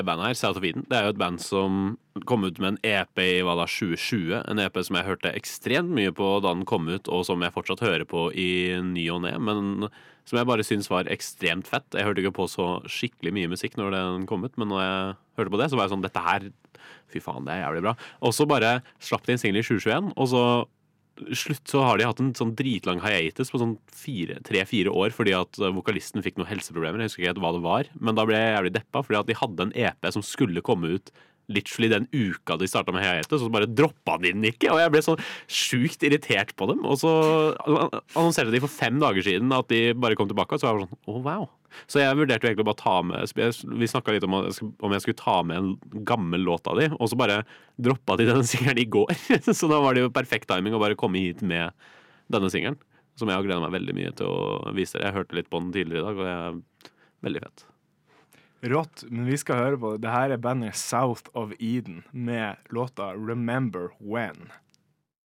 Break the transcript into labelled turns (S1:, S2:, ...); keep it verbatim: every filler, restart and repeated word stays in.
S1: bandet her, South of Eden, det er jo et band som kom ut med en E P i hva da, tjue tjue. En E P som jeg hørte ekstremt mye på da den kom ut, og som jeg fortsatt hører på i ny og ne, men som jeg bare synes var ekstremt fett. Jeg hørte ikke på så skikkelig mye musikk når den kom ut, men når jeg hørte på det, så var jeg sånn, dette her, fy faen, det er jævlig bra. Og så bare slapp de en single i tjue tjueen, og så slutt så har de hatt en sånn dritlang hiatus på sånn tre-fire år fordi at vokalisten fikk noen helseproblemer. Jeg husker ikke helt hva det var, men da ble jeg jævlig deppa fordi at de hadde en E P som skulle komme ut literally den uka de startet med hiatus, og så bare droppet de den ikke, og jeg ble så sjukt irritert på dem, og så annonserte de for fem dager siden at de bare kom tilbake, og så var jeg sånn, åh oh, wow. Så jeg vurderte jo egentlig bare ta med, vi snakket litt om om jeg skulle ta med en gammel låt av de, og så bare droppet de denne singelen i går, så da var det jo perfekt timing å bare komme hit med denne singelen, som jeg har gledet meg veldig mye til å vise dere. Jeg hørte litt på den tidligere i dag, og det er veldig fett.
S2: Rått, men vi skal høre på det. Det her er bandet South of Eden med låta Remember When.